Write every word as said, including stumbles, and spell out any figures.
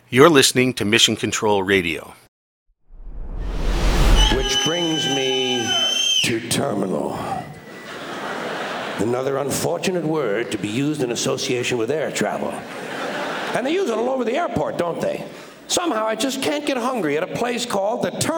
You're listening to Mission Control Radio. Which brings me to terminal. Another unfortunate word to be used in association with air travel. And they use it all over the airport, don't they? Somehow I just can't get hungry at a place called the Terminal.